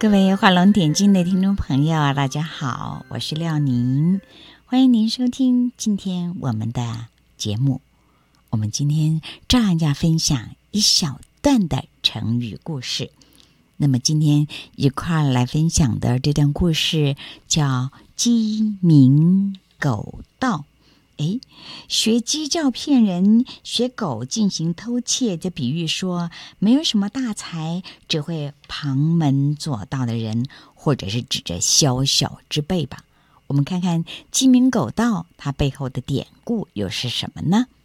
各位画龙点睛的听众朋友，大家好，我是廖宁，欢迎您收听今天我们的节目。我们今天照样要分享一小段的成语故事。那么今天一块来分享的这段故事叫鸡鸣狗盗。学鸡叫骗人，学狗进行偷窃，这比喻说没有什么大才，只会旁门左道的人，或者是指着小小之辈吧。我们看看鸡鸣狗盗它背后的典故又是什么呢？